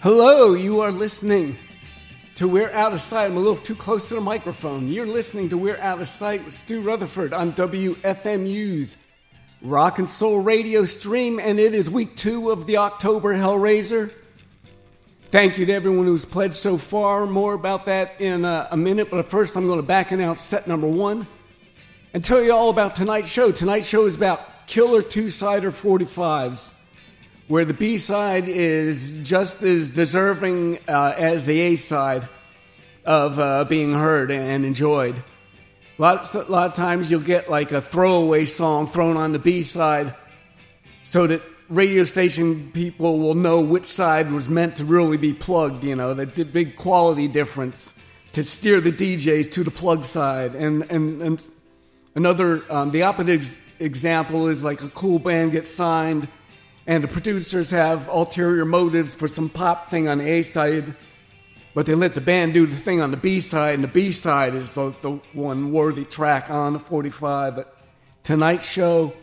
Hello, you are listening to We're Out of Sight. I'm a little too close to the microphone. You're listening to We're Out of Sight with Stu Rutherford on WFMU's Rock and Soul Radio stream, and it is week 2 of the October Hellraiser. Thank you to everyone who's pledged so far. More about that in a minute, but first I'm going to back announce set number 1 and tell you all about tonight's show. Tonight's show is about killer two-sider 45s, where the B-side is just as deserving as the A-side of being heard and enjoyed. A lot of times you'll get like a throwaway song thrown on the B-side so that radio station people will know which side was meant to really be plugged, you know, the big quality difference to steer the DJs to the plug side. And another, the opposite example is like a cool band gets signed and the producers have ulterior motives for some pop thing on the A side, but they let the band do the thing on the B side, and the B side is the one worthy track on the 45. But tonight's show,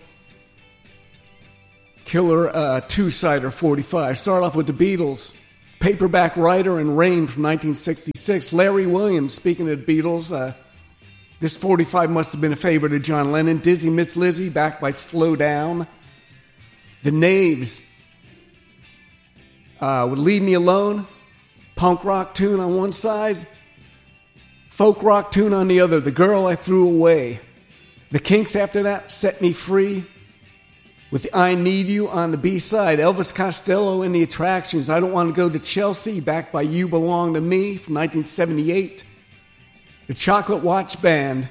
killer two-sider 45. Start off with the Beatles, Paperback Writer and Rain from 1966. Larry Williams, speaking of the Beatles, this 45 must have been a favorite of John Lennon. Dizzy Miss Lizzy, backed by Slow Down. The Knaves would Leave Me Alone, punk rock tune on one side, folk rock tune on the other, The Girl I Threw Away. The Kinks after that, Set Me Free, with I Need You on the B-side. Elvis Costello and the Attractions, I Don't Want to Go to Chelsea, backed by You Belong to Me from 1978. The Chocolate Watch Band,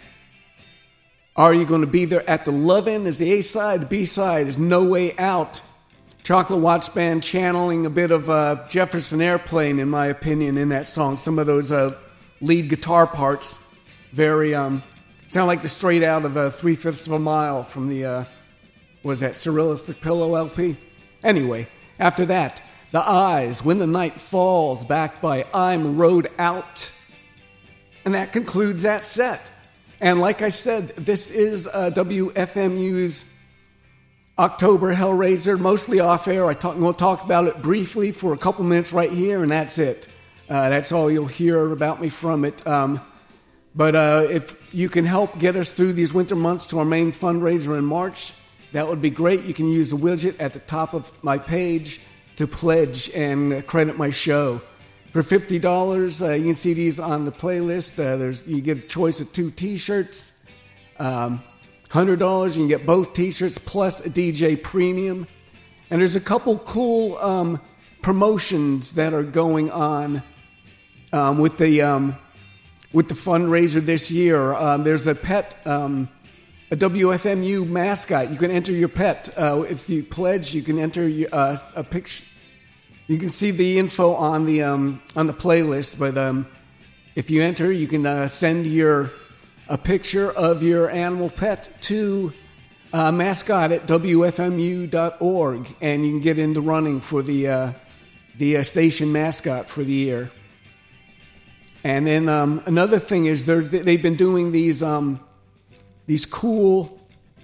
Are You Going to Be There at the Love-In is the A-side. The B-side is No Way Out. Chocolate Watch Band channeling a bit of Jefferson Airplane, in my opinion, in that song. Some of those lead guitar parts very sound like the straight out of 3/5 of a Mile from the, was that Surrealistic Pillow LP? Anyway, after that, The Eyes, When the Night Falls, backed by I'm Rode Out. And that concludes that set. And like I said, this is WFMU's October Hellraiser, mostly off-air. I'm going to talk about it briefly for a couple minutes right here, and that's it. That's all you'll hear about me from it. But if you can help get us through these winter months to our main fundraiser in March, that would be great. You can use the widget at the top of my page to pledge and credit my show. For $50, you can see these on the playlist. You get a choice of 2 T-shirts. $100, you can get both T-shirts plus a DJ premium. And there's a couple cool promotions that are going on with the fundraiser this year. There's a pet, a WFMU mascot. You can enter your pet. If you pledge, you can enter a picture. You can see the info on the playlist, but if you enter, you can send a picture of your animal pet to mascot at WFMU.org, and you can get in the running for the station mascot for the year. And then another thing is they've been doing these cool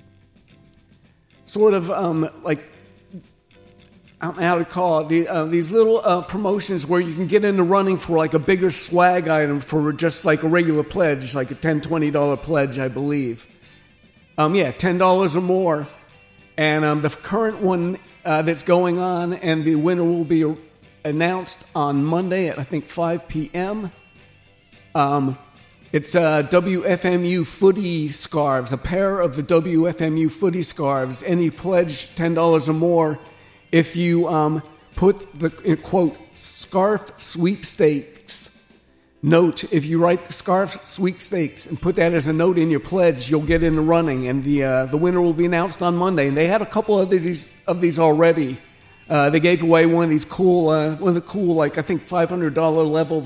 sort of like, I don't know how to call it, these little promotions where you can get in the running for like a bigger swag item for just like a regular pledge, like a $10, $20 pledge, I believe. $10 or more. And the current one that's going on, and the winner will be announced on Monday at, I think, 5 p.m. It's WFMU footy scarves, a pair of the WFMU footy scarves. Any pledge $10 or more, if you put the, in quote, scarf sweepstakes note, if you write the scarf sweepstakes and put that as a note in your pledge, you'll get in the running, and the winner will be announced on Monday. And they had a couple of these already. They gave away one of these cool, like I think $500 level,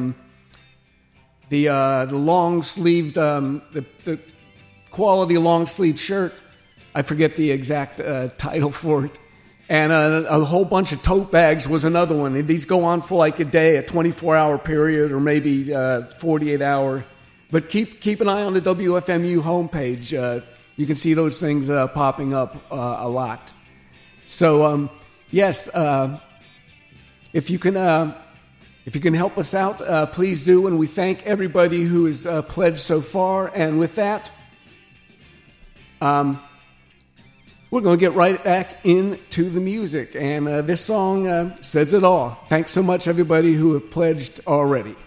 the long sleeved, the quality long sleeve shirt. I forget the exact title for it. And a whole bunch of tote bags was another one. And these go on for like a day, a 24-hour period, or maybe 48-hour. But keep an eye on the WFMU homepage. You can see those things popping up a lot. So, yes, If you can help us out, please do. And we thank everybody who has pledged so far. And with that, we're going to get right back into the music. And this song says it all. Thanks so much, everybody who have pledged already.